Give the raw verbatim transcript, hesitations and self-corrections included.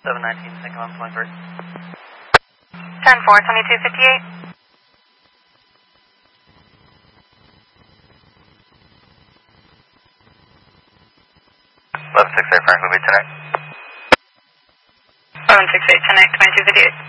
seven nineteen, second one point three. ten four, twenty-two fifty-eight. eleven six eight, Franklin Beach tonight. eleven six eight, tonight, twenty-two fifty-eight.